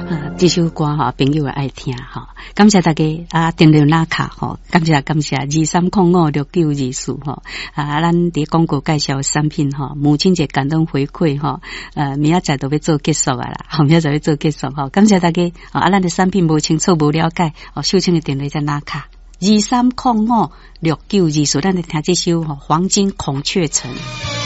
这首歌哈，朋友也爱听哈。感谢大家啊，电流拉卡哈，感谢23056924哈咱伫广告介绍产品哈，母亲节感动回馈哈，明仔载都要做结束啊啦，后明仔载要做结束哈。感谢大家咱的产品无清楚无了解秀清的电流在拉卡23056924，咱来听这首黄金孔雀城。